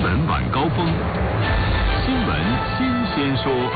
闻晚高峰，新闻新鲜说。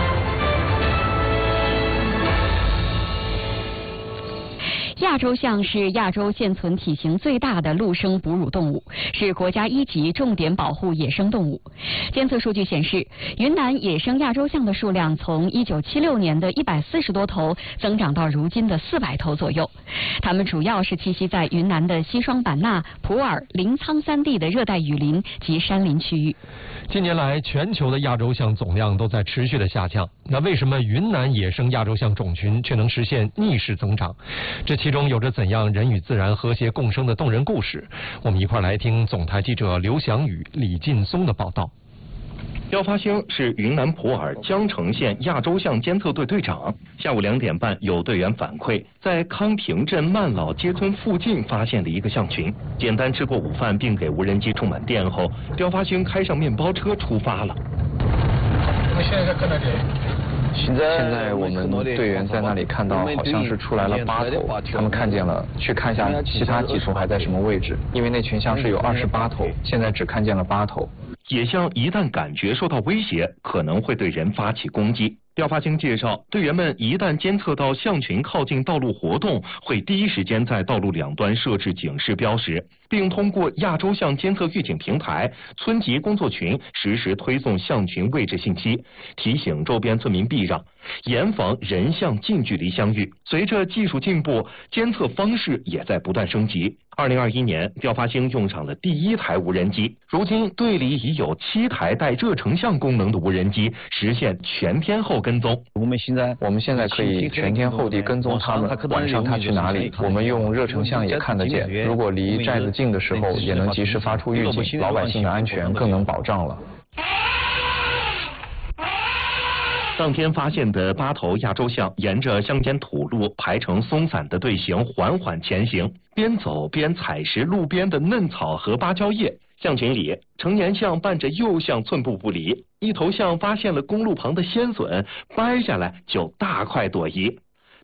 亚洲象是亚洲现存体型最大的陆生哺乳动物，是国家1级重点保护野生动物。监测数据显示，云南野生亚洲象的数量从1976年的140多头增长到如今的400头左右。它们主要是栖息在云南的西双版纳、普洱、临沧3地的热带雨林及山林区域。 近年来，全球的亚洲象总量都在持续的下降。那为什么云南野生亚洲象种群却能实现逆势增长？这其中有着怎样人与自然和谐共生的动人故事？我们一块来听总台记者刘翔宇、李劲松的报道。 刁发兴是云南普洱江城县亚洲象监测队队长。下午2点半，有队员反馈，在康平镇曼老街村附近发现了一个象群。简单吃过午饭，并给无人机充满电后，刁发兴开上面包车出发了。 我们现在在哪里？ 现在我们队员在那里看到，好像是出来了8头，他们看见了，去看一下其他几头还在什么位置，因为那群象是有28头，现在只看见了8头。 野象一旦感觉受到威胁，可能会对人发起攻击。刁发兴介绍，队员们一旦监测到象群靠近道路活动，会第一时间在道路两端设置警示标识，并通过亚洲象监测预警平台、村级工作群实时推送象群位置信息，提醒周边村民避让，严防人象近距离相遇。随着技术进步，监测方式也在不断升级。2021年，刁发兴用上了第1台无人机，如今队里已有7台带热成像功能的无人机，实现全天候跟踪。 我们现在可以全天候地跟踪他们，晚上他去哪里，我们用热成像也看得见。如果离寨子近的时候，也能及时发出预警，老百姓的安全更能保障了。 当天发现的8头亚洲象沿着乡间土路排成松散的队形缓缓前行，边走边采食路边的嫩草和芭蕉叶。象群里，成年象伴着幼象寸步不离，一头象发现了公路旁的鲜笋，掰下来就大快朵颐。